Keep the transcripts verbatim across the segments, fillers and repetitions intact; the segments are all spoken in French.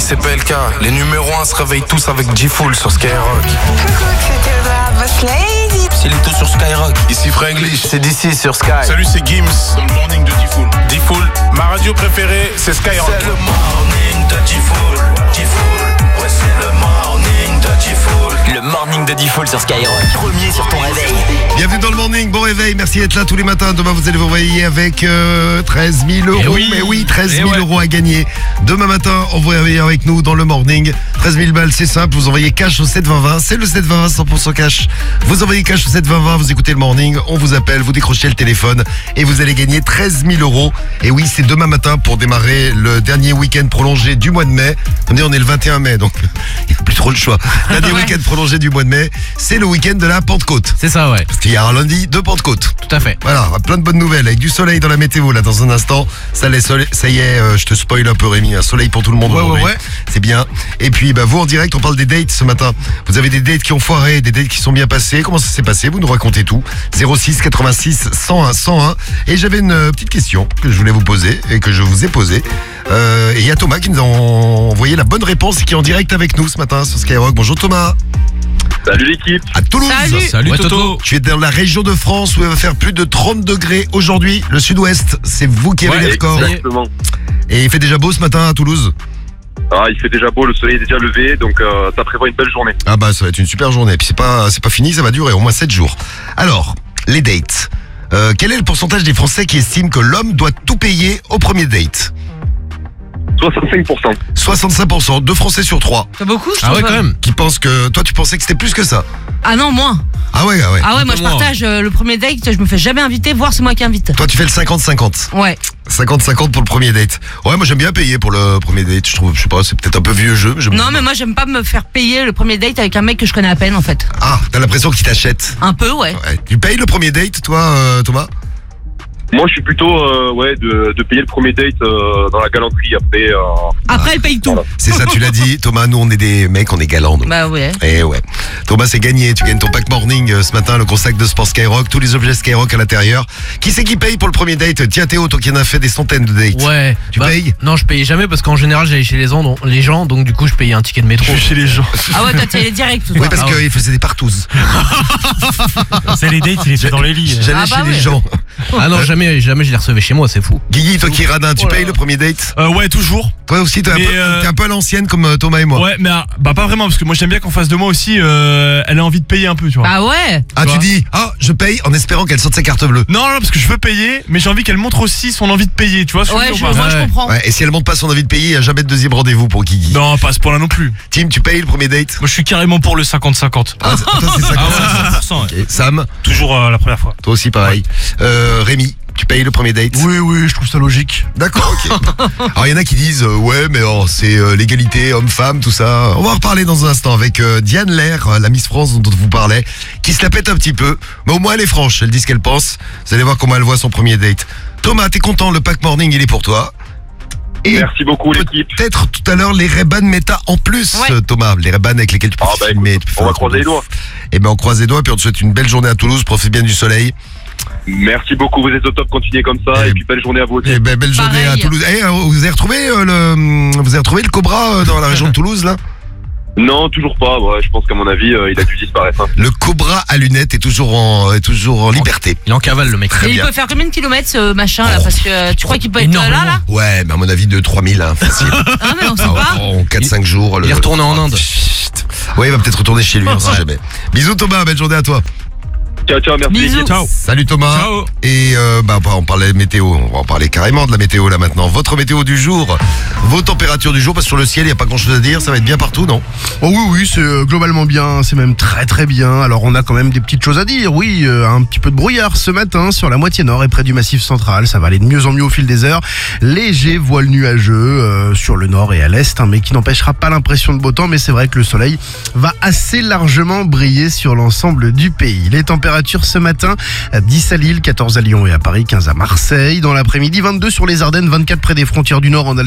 c'est P L K. Les numéros un se réveillent tous avec G-Full sur Skyrock. Coucou, c'était la Boss Lady. C'est Lito sur Skyrock. Ici Franglish, c'est d'ici sur Sky. Salut, c'est Gims dans le morning de D-Full. D-Full, ma radio préférée, c'est Skyrock. C'est le morning de D-Full. D-Full, ouais, c'est le morning de D-Full. Le morning de D-Full sur Skyrock. Premier sur ton réveil. Bienvenue dans le morning, bon réveil, merci d'être là tous les matins. Demain vous allez vous réveiller avec euh, treize mille euros. Eh oui. Mais oui, treize mille Eh ouais. euros à gagner. Demain matin, on vous réveille avec nous dans le morning. treize mille balles, c'est simple, vous envoyez cash au sept vingt vingt. C'est le sept vingt vingt, cent pour cent cash. Vous envoyez cash au sept vingt vingt, vous écoutez le morning, on vous appelle, vous décrochez le téléphone et vous allez gagner treize mille euros. Et oui, c'est demain matin pour démarrer le dernier week-end prolongé du mois de mai. On est, on est le vingt et un mai, donc il n'y a plus trop le choix. Dernier week-end prolongé du mois de mai, c'est le week-end de la Pentecôte. C'est ça, ouais, Parce qu'il y a un lundi de Pentecôte. tout à fait. Voilà, plein de bonnes nouvelles avec du soleil dans la météo là dans un instant. Ça, les sole- ça y est, euh, je te spoil un peu Rémi, un soleil pour tout le monde Ouais, aujourd'hui. ouais, ouais. C'est bien. Et puis bah, vous en direct, on parle des dates ce matin. Vous avez des dates qui ont foiré, des dates qui sont bien passées. Comment ça s'est passé? Vous nous racontez tout. zéro six quatre-vingt-six cent un cent un. Et j'avais une euh, petite question que je voulais vous poser et que je vous ai posée. Euh, et il y a Thomas qui nous a envoyé la bonne réponse et qui est en direct avec nous ce matin sur Skyrock. Bonjour Thomas. Salut l'équipe. À Toulouse. Salut. Salut Ouais, Toto. Toto. Tu es dans la région de France où il va faire plus de trente degrés aujourd'hui. Le sud-ouest, c'est vous qui avez Ouais, les records. ça y est. Exactement. Et il fait déjà beau ce matin à Toulouse. Ah, il fait déjà beau, le soleil est déjà levé, donc euh, ça prévoit une belle journée. Ah bah ça va être une super journée. Et puis c'est pas, c'est pas fini, ça va durer au moins sept jours. Alors, les dates. Euh, quel est le pourcentage des Français qui estiment que l'homme doit tout payer au premier date? soixante-cinq pour cent. soixante-cinq pour cent, deux Français sur trois C'est beaucoup, je Ah trouve. ouais, quand même. qui pensent que... Toi tu pensais que c'était plus que ça? Ah non, moins. Ah ouais, ah ouais. Ah ouais, moi je moins. partage euh, le premier date, je me fais jamais inviter, voir c'est moi qui invite. Toi tu fais le cinquante cinquante. Ouais. cinquante cinquante pour le premier date. Ouais, moi j'aime bien payer pour le premier date. Je trouve, je sais pas, c'est peut-être un peu vieux jeu. Mais j'aime Non, bien. mais moi j'aime pas me faire payer le premier date avec un mec que je connais à peine en fait. Ah, t'as l'impression qu'il t'achète. Un peu, ouais. Ouais. Tu payes le premier date, toi, euh, Thomas? Moi, je suis plutôt euh, ouais de, de payer le premier date euh, dans la galanterie. Après, euh, Après, elle paye tout. Voilà. C'est ça, tu l'as dit, Thomas. Nous, on est des mecs, on est galants. nous. Bah ouais. Eh ouais. Thomas, c'est gagné. Tu gagnes ton pack morning euh, ce matin, le gros sac de sport Skyrock, tous les objets Skyrock à l'intérieur. Qui c'est qui paye pour le premier date? Tiens, Théo, toi qui en as fait des centaines de dates. Ouais. Tu payes? Non, je payais jamais parce qu'en général, j'allais chez les gens, donc, les gens, donc du coup, je payais un ticket de métro. chez les gens. Ah ouais, toi t'es direct. Toi. Oui, parce Ah qu'il ouais. faisait des partouzes. C'est les dates, il les fait dans les lits. J'allais Ah bah chez les ouais. gens. Ah non, jamais, jamais je les recevais chez moi, c'est fou. Guigui, toi qui es radin, tu Oh là payes là. le premier date? Euh, ouais, toujours. Toi aussi, t'es un, Mais, peu- euh, t'es un peu à l'ancienne comme euh, Thomas et moi. Ouais, mais ah, bah pas vraiment, parce que moi j'aime bien qu'en face de moi aussi, euh, elle a envie de payer un peu, tu vois. Ah ouais. Ah, tu tu vois. dis, ah, je paye en espérant qu'elle sorte sa carte bleue. Non, non, parce que je veux payer, mais j'ai envie qu'elle montre aussi son envie de payer, tu vois. ce que Ouais, veux je, dire ou pas moi je Ouais. comprends. Ouais, et si elle montre pas son envie de payer, il n'y a jamais de deuxième rendez-vous pour Guigui. Non, pas à ce point-là non plus. Tim, tu payes le premier date? Moi je suis carrément pour le cinquante cinquante. Ah, c'est- toi, c'est Ah cinquante. ouais, cent pour cent, ouais. Ok. Sam, Toujours euh, la première fois. toi aussi pareil. Euh, Rémi, tu payes le premier date? Oui, oui, je trouve ça logique. D'accord, ok. Alors il y en a qui disent euh, ouais mais oh, c'est euh, l'égalité homme-femme tout ça. On va en reparler dans un instant avec euh, Diane Lair, euh, la Miss France dont on vous parlait, qui se la pète un petit peu, mais au moins elle est franche, elle dit ce qu'elle pense. Vous allez voir comment elle voit son premier date. Thomas, t'es content, le pack morning il est pour toi. Et merci beaucoup l'équipe. peut-être tout à l'heure les Ray-Ban Meta en plus, Ouais. euh, Thomas, les Ray-Ban avec lesquels tu peux Ah bah filmer. écoute, tu peux faire on va un truc croiser de les ouf. doigts. Et ben on croise les doigts puis on te souhaite une belle journée à Toulouse, profite bien du soleil. Merci beaucoup, vous êtes au top, continuez comme ça, Eh, et puis belle journée à vous aussi. Et ben, belle journée Pareil. à Toulouse. Eh, euh, vous avez retrouvé euh, le, vous avez retrouvé le Cobra euh, dans la région de Toulouse là? Non, toujours pas. Ouais, je pense qu'à mon avis, euh, il a dû disparaître. hein. Le Cobra à lunettes est toujours en, est toujours en liberté. Il en cavale, le mec. Très Et il bien. peut faire combien de kilomètres ce machin là? Parce que euh, tu crois qu'il peut être euh, là Énormément. là? Ouais, mais à mon avis de trois mille, hein, facile. Ah mais on sait Ah, pas. en quatre cinq jours. il est retourné en Inde. Chut. Ouais, il va peut-être retourner chez lui, on sait jamais. Bisous Thomas, belle journée à toi. Ciao, ciao, merci. Bisous. l'équipe. Ciao. Salut Thomas. Ciao. Et euh, bah, bah, on parlait météo, on va en parler carrément de la météo là maintenant. Votre météo du jour, vos températures du jour, parce que sur le ciel il n'y a pas grand chose à dire, ça va être bien partout, non? Oh oui, oui, c'est euh, globalement bien, c'est même très très bien. Alors on a quand même des petites choses à dire, oui, euh, un petit peu de brouillard ce matin sur la moitié nord et près du massif central. Ça va aller de mieux en mieux au fil des heures. Léger voile nuageux euh, sur le nord et à l'est, hein, mais qui n'empêchera pas l'impression de beau temps. Mais c'est vrai que le soleil va assez largement briller sur l'ensemble du pays. Les températures ce matin, dix à Lille, quatorze à Lyon et à Paris, quinze à Marseille. Dans l'après-midi, vingt-deux sur les Ardennes, vingt-quatre près des frontières du Nord en Alsace et près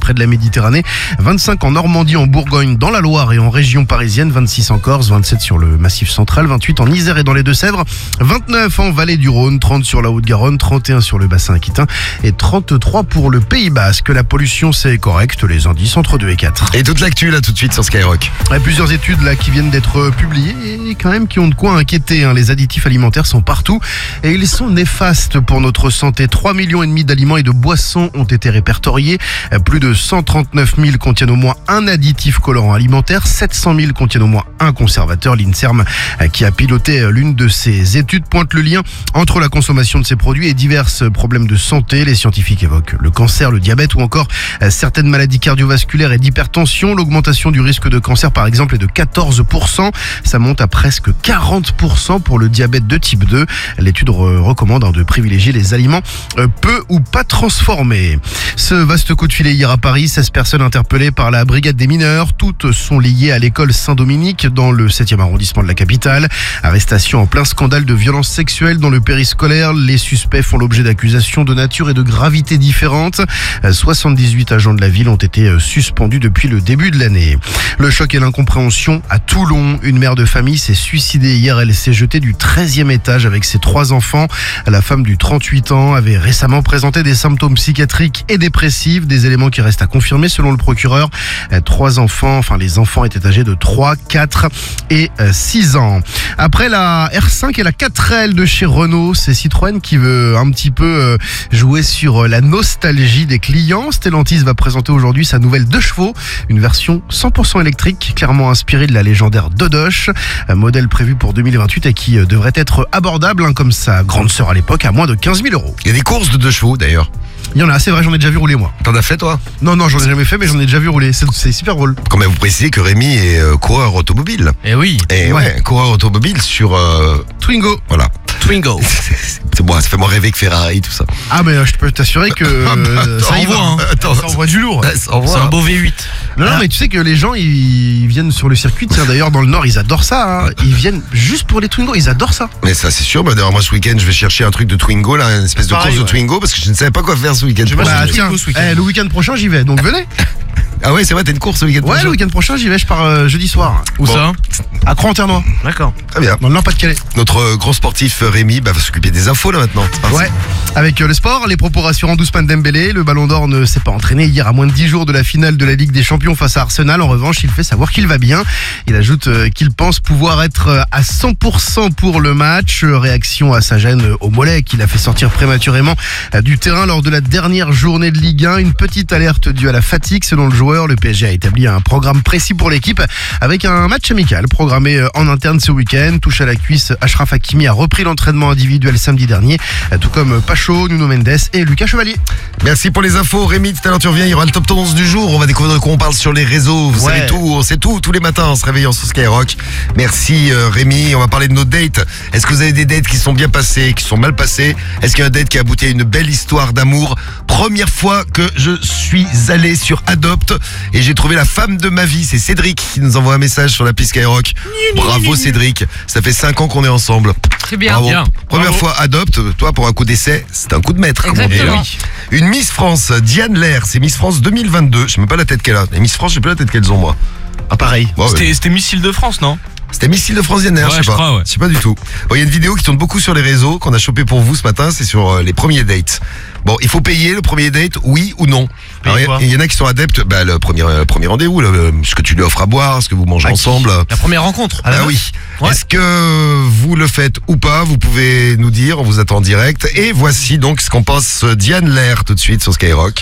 près de la Méditerranée, vingt-cinq en Normandie, en Bourgogne, dans la Loire et en région parisienne, vingt-six en Corse, vingt-sept sur le Massif central, vingt-huit en Isère et dans les Deux-Sèvres, vingt-neuf en Vallée du Rhône, trente sur la Haute-Garonne, trente et un sur le bassin aquitain et trente-trois pour le Pays Basque. La pollution, c'est correct, les indices entre deux et quatre. Et toute l'actu là tout de suite sur Skyrock. Il y a plusieurs études là qui viennent d'être publiées et quand même qui ont de quoi inquiéter. Hein. Les additifs alimentaires sont partout et ils sont néfastes pour notre santé. trois millions et demi d'aliments et de boissons ont été répertoriés. Plus de cent trente-neuf mille contiennent au moins un additif colorant alimentaire. sept cent mille contiennent au moins un conservateur. L'INSERM, qui a piloté l'une de ces études, pointe le lien entre la consommation de ces produits et divers problèmes de santé. Les scientifiques évoquent le cancer, le diabète ou encore certaines maladies cardiovasculaires et d'hypertension. L'augmentation du risque de cancer, par exemple, est de quatorze pour cent. Ça monte à presque quarante pour cent pour le diabète de type deux. L'étude recommande de privilégier les aliments peu ou pas transformés. Ce vaste coup de filet hier à Paris, seize personnes interpellées par la brigade des mineurs. Toutes sont liées à l'école Saint-Dominique dans le septième arrondissement de la capitale. Arrestation en plein scandale de violences sexuelles dans le périscolaire. Les suspects font l'objet d'accusations de nature et de gravité différentes. soixante-dix-huit agents de la ville ont été suspendus depuis le début de l'année. Le choc et l'incompréhension à Toulon. Une mère de famille s'est suicidée hier. Elle s'est jetée du treizième étage avec ses trois enfants. La femme du trente-huit ans avait récemment présenté des symptômes psychiatriques et dépressifs, des éléments qui restent à confirmer selon le procureur. Trois enfants, enfin les enfants étaient âgés de trois, quatre et six ans. Après la R cinq et la quatre L de chez Renault, c'est Citroën qui veut un petit peu jouer sur la nostalgie des clients. Stellantis va présenter aujourd'hui sa nouvelle deux chevaux, une version cent pour cent électrique, clairement inspirée de la légendaire Dodoche, un modèle prévu pour deux mille vingt-huit et qui devrait être abordable, hein, comme sa grande sœur à l'époque, à moins de quinze mille euros. Il y a des courses de deux chevaux d'ailleurs. Il y en a, c'est vrai, j'en ai déjà vu rouler moi. T'en as fait toi? Non, non, j'en ai jamais fait, mais j'en ai déjà vu rouler. C'est, c'est super drôle. Quand même vous précisez que Rémi est euh, coureur automobile. Eh oui. Et ouais, ouais coureur automobile sur... Euh... Twingo. Voilà. Twingo. C'est moi, ça fait moins rêver que Ferrari, tout ça. Ah, mais je peux t'assurer que euh, ça envoie, hein. Attends, ça envoie du lourd. Ça envoie. C'est un beau V huit. Non, non, Ah. mais tu sais que les gens, ils viennent sur le circuit. Tiens, d'ailleurs, dans le Nord, ils adorent ça. Hein. Ils viennent juste pour les Twingo, ils adorent ça. Mais ça, c'est sûr. Bah, d'ailleurs, moi, ce week-end, je vais chercher un truc de Twingo, là, une espèce de Pareil, course ouais. de Twingo, parce que je ne savais pas quoi faire ce week-end. Bah, tiens, eh, le week-end prochain, j'y vais. Donc venez. Ah ouais, c'est vrai, t'as une course le week-end Ouais, prochain. le week-end prochain, j'y vais. Je pars euh, jeudi soir. Où Bon. ça? À Croix-en-Ternois, D'accord. Très bien. dans le Nord-Pas-de-Calais. Notre euh, grand sportif euh, Rémi bah, va s'occuper des infos là maintenant. C'est parti. Ouais, avec euh, le sport, les propos rassurants d'Ousmane Dembélé. Le Ballon d'Or ne s'est pas entraîné hier à moins de dix jours de la finale de la Ligue des Champions face à Arsenal. En revanche, il fait savoir qu'il va bien. Il ajoute euh, qu'il pense pouvoir être euh, à cent pour cent pour le match. Euh, Réaction à sa gêne euh, au mollet qu'il a fait sortir prématurément euh, du terrain lors de la dernière journée de Ligue un. Une petite alerte due à la fatigue selon le joueur. Le P S G a établi un programme précis pour l'équipe avec un match amical programmé euh, en interne ce week-end. Touche à la cuisse, Achraf Hakimi a repris l'entraînement individuel samedi dernier, euh, tout comme Pacho, Nuno Mendes et Lucas Chevalier. Merci pour les infos Rémi, tout à l'heure tu reviens, il y aura le top tendance du jour, on va découvrir de quoi on parle sur les réseaux, vous Ouais. savez tout, on sait tout tous les matins en se réveillant sur Skyrock. Merci euh, Rémi, on va parler de nos dates. Est-ce que vous avez des dates qui sont bien passées, qui sont mal passées? Est-ce qu'il y a un date qui a abouti à une belle histoire d'amour? Première fois que je suis allé sur Adopt et j'ai trouvé la femme de ma vie, c'est Cédric qui nous envoie un message sur l'appli Skyrock. Bravo Cédric, ça fait cinq ans qu'on est ensemble. C'est bien. Bravo. Bien. Première Bravo. fois Adopt, toi pour un coup d'essai, c'est un coup de maître. comme on dit. Exactement. Une Miss France, Diane Lair, c'est Miss France deux mille vingt-deux. Je sais même pas la tête qu'elle a. Les Miss France, je sais pas la tête qu'elles ont, moi. Ah, pareil. Bon, ouais. C'était c'était Missile de France, non? C'était Missile de France Diane Lair, Ouais, je sais je pas. crois, ouais. Je sais pas du tout. Bon, il y a une vidéo qui tourne beaucoup sur les réseaux qu'on a chopé pour vous ce matin, c'est sur euh, les premiers dates. Bon, il faut payer le premier date, oui ou non? Payer Alors, quoi il y, il y en a qui sont adeptes, bah, le premier, euh, premier rendez-vous, le- le- ce que tu lui offres à boire, ce que vous mangez Ah, ensemble. La première rencontre. Ah oui. Ouais. Est-ce que vous le faites ou pas? Vous pouvez nous dire, on vous attend en direct. Et voici donc ce qu'on pense Diane Lair tout de suite sur Skyrock.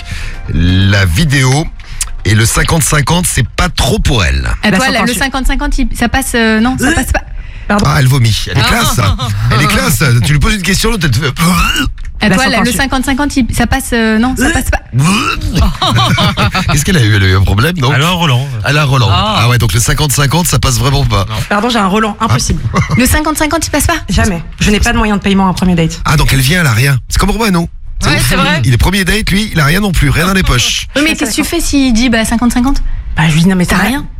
La vidéo. Et le cinquante cinquante, c'est pas trop pour elle. Ah, Bah, toi, sans là, le pencher. cinquante cinquante, il- ça passe. euh, non, ça passe pas. Ah, elle vomit. Elle est classe. ça. Elle est classe. Tu lui poses une question, l'autre, elle te fait... Ah, Bah, toi, sans là, le pencher. cinquante cinquante, il- ça passe. euh, non, ça passe pas. Qu'est-ce qu'elle a eu? Elle a eu un problème, non? Alors Roland. Elle a Roland. Ah. Ah ouais, donc le cinquante cinquante, ça passe vraiment pas. Pardon, j'ai un Roland, impossible. Le cinquante cinquante, il passe pas. Jamais. Je n'ai pas de moyen de paiement à un premier date. Ah, donc elle vient, elle a rien. C'est comme Romano. Ouais, c'est vrai. Il est premier date, lui, il a rien non plus, rien dans les poches. Oui, mais qu'est-ce que tu fais s'il dit bah cinquante cinquante? Bah, je lui dis non, mais T'as ça rien. Eh,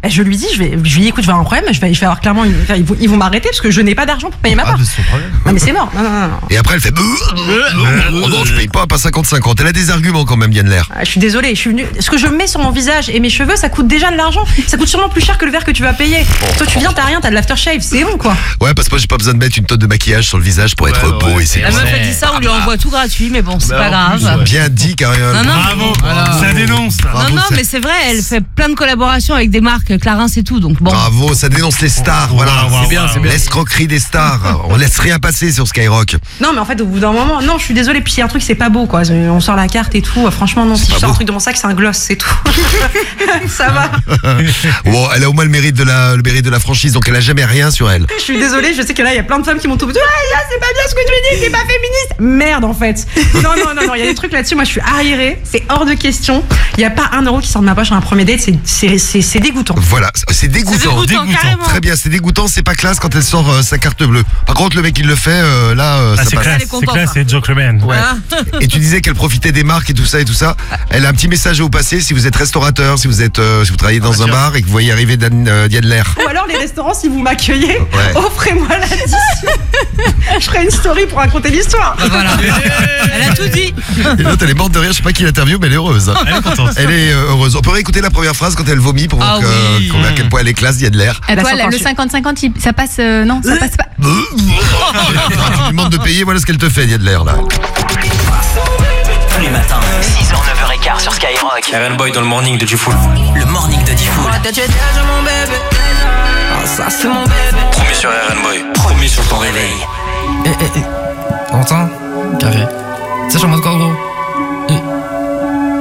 Et je lui dis, je vais, je lui dis, écoute, je vais avoir un problème, je vais, je vais avoir clairement une, enfin, ils vont, ils vont m'arrêter parce que je n'ai pas d'argent pour payer ma Ah, part. mais c'est son problème. Non, mais c'est mort. Non, non, non, non. Et après, elle fait. Oh non, je paye pas, pas cinquante cinquante. Elle a des arguments quand même, Yann Lair. Ah, je suis désolée, je suis venue. Ce que je mets sur mon visage et mes cheveux, ça coûte déjà de l'argent. Ça coûte sûrement plus cher que le verre que tu vas payer. Toi, tu viens, t'as rien, t'as de l'aftershave, c'est bon quoi. Ouais, parce que moi, j'ai pas besoin de mettre une tonne de maquillage sur le visage pour être Ouais, beau ouais. et c'est La meuf a dit ça, on lui envoie tout gratuit, mais bon, c'est pas grave. bien dit, Cariole. Non, non, Bravo, Voilà. ça dénonce. Bravo, non, non, ça- mais c'est vrai, elle fait plein de collaborations avec des marques, Clarins et tout, donc bon. Bravo, ça dénonce les stars, voilà. wow, C'est bien, c'est bien. L'escroquerie des stars. On laisse rien passer sur Skyrock. Non, mais en fait, au bout d'un moment, non, je suis désolée. Puis il y a un truc, c'est pas beau quoi. On sort la carte et tout. Franchement, non, si pas je sors beau. un truc de mon sac, c'est un gloss, c'est tout. Ça va. Bon, elle a au moins le mérite de la, le mérite de la franchise, donc elle a jamais rien sur elle. Je suis désolée, je sais que là, il y a plein de femmes qui m'ont tout dit. Ah, là, c'est pas bien ce que tu dis, c'est pas féministe. Merde, en fait. Non, non, non, non, il y a des trucs là-dessus. Moi, je suis arriérée. C'est hors de question. Il y a pas un euro qui sort de ma poche à un premier date. C'est, c'est, c'est, c'est dégoûtant. Voilà, c'est dégoûtant. C'est dégoûtant, carrément. Très bien, c'est dégoûtant, c'est pas classe quand elle sort euh, sa carte bleue. Par contre, le mec qui le fait, euh, là, euh, Ah, ça c'est passe. classe, Elle est c'est contente, classe, hein. c'est gentleman. Ouais. Ah. Et tu disais qu'elle profitait des marques et tout ça et tout ça. Elle a un petit message à vous passer si vous êtes restaurateur, si vous êtes, euh, si vous travaillez dans un bar et que vous voyez arriver Dan, euh, Diane Lair. Ou alors, les restaurants, si vous m'accueillez, Ouais. offrez-moi l'addition. Je ferai une story pour raconter l'histoire. Bah voilà. Elle a tout dit. Et l'autre, elle est morte de rire. Je sais pas qui l'interview, mais elle est heureuse. hein. Elle est contente. Elle est euh, heureuse. On peut réécouter la première phrase quand elle vomit pour Ah voir que- oui. qu'on voit à quel point elle est classe, Diane Lair. À La toi, sentence. le cinquante cinquante, il- ça passe, euh, non, ça passe pas. Tu lui demandes de payer, voilà ce qu'elle te fait, Diane Lair, là. Tous les matins, six heures, neuf heures quinze sur Skyrock. Aaron Boy dans le morning de Diffoul. Le morning de Diffoul. Promis sur Aaron Boy. Promis sur ton réveil. T'entends? Carré. Ça, je en mode quoi, gros?